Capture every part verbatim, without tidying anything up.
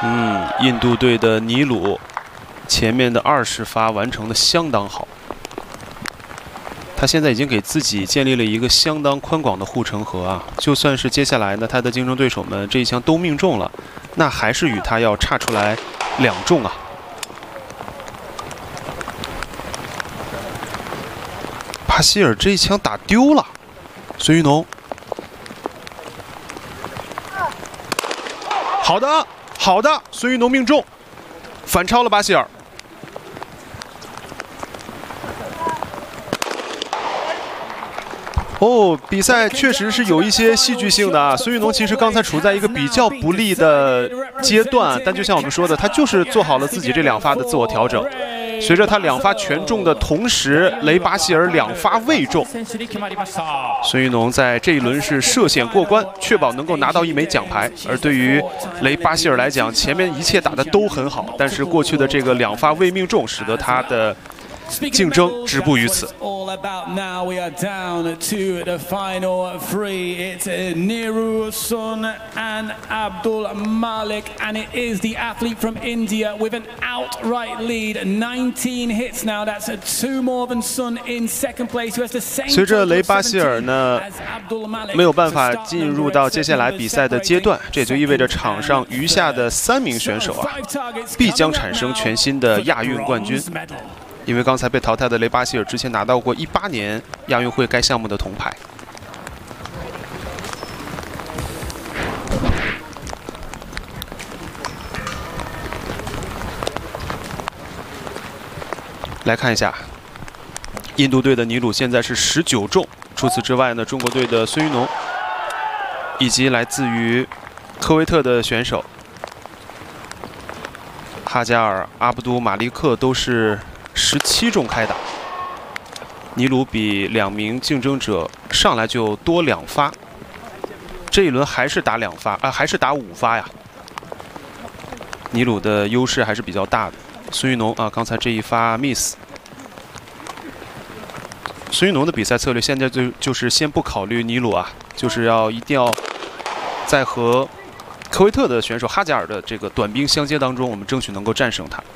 嗯，印度队的尼鲁前面的二十发完成的相当好，他现在已经给自己建立了一个相当宽广的护城河啊！就算是接下来呢，他的竞争对手们这一枪都命中了，那还是与他要差出来两中啊！巴希尔这一枪打丢了，孙玉农，好的。 好的，孙玉农命中，反超了巴希尔。哦，比赛确实是有一些戏剧性的啊。孙玉农其实刚才处在一个比较不利的阶段，但就像我们说的，他就是做好了自己这两发的自我调整。随着他两发全中的同时，雷巴希尔两发未中。孙玉农在这一轮是涉险过关，确保能够拿到一枚奖牌。而对于雷巴希尔来讲，前面一切打得都很好，但是过去的这个两发未命中，使得他的 竞争止步于此。 Now we are down to the final three. It's Niru Sun and Abdul Malik, and it is the athlete from India with an outright lead. nineteen hits now. That's two more than Sun in second place, who has the same. 随着雷巴希尔呢没有办法进入到接下来比赛的阶段，这也就意味着场上余下的三名选手啊，必将产生全新的亚运冠军。 因为刚才被淘汰的雷巴希尔之前拿到过一八年亚运会该项目的铜牌。来看一下，印度队的尼鲁现在是十九中。除此之外呢，中国队的孙玉农以及来自于科威特的选手哈加尔、阿卜杜马利克都是 十七中开打，尼鲁比两名竞争者上来就多两发，这一轮还是打两发啊，还是打五发呀。尼鲁的优势还是比较大的。孙玉农啊，刚才这一发 miss。孙玉农的比赛策略现在就就是先不考虑尼鲁啊，就是要一定要在和科威特的选手哈加尔的这个短兵相接当中，我们争取能够战胜他。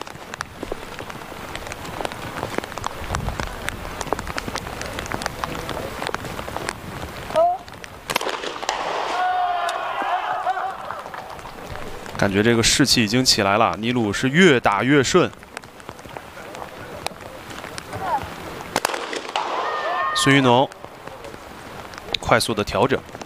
感觉这个士气已经起来了，尼鲁是越打越顺。孙玉农快速的调整，